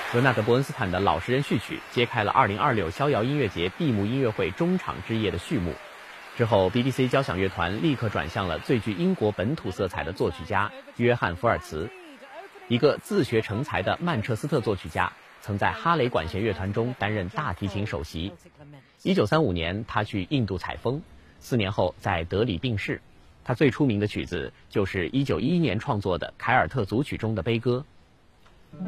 伦纳德·伯恩斯坦的《老实人》序曲揭开了2026逍遥音乐节闭幕音乐会中场之夜的序幕。之后 ，BBC 交响乐团立刻转向了最具英国本土色彩的作曲家约翰·福尔茨，一个自学成才的曼彻斯特作曲家，曾在哈雷管弦乐团中担任大提琴首席。1935年，他去印度采风，4年后在德里病逝。他最出名的曲子就是1911年创作的凯尔特组曲中的悲歌《